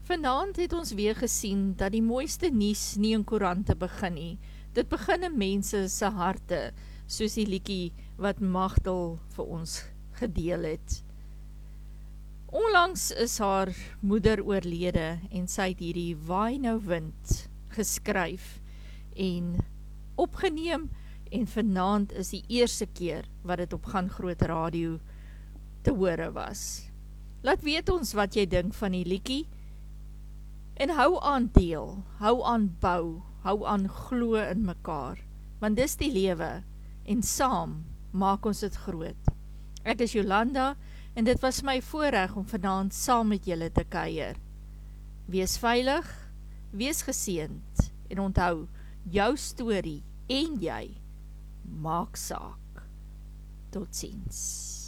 Vanaand het ons weer gesien dat die mooiste nuus nie in koerante begin nie. Dit begin in mense se harte, soos die liedjie wat Magdal vir ons gedeel het. Onlangs is haar moeder oorlede en sy het hierdie Waai nou wind geskryf en opgeneem en vanaand is die eerste keer wat dit op Gaan Groot Radio te hore was. Laat weet ons wat jy dink van die liedjie en hou aan deel, hou aan bou, hou aan glo in mekaar, want dis die lewe en saam maak ons dit groot. Ek is Jolanda en dit was my voorreg om vanaand saam met julle te kuier. Wees veilig, wees geseënd en onthou, jou storie en jy maak saak. Totsiens.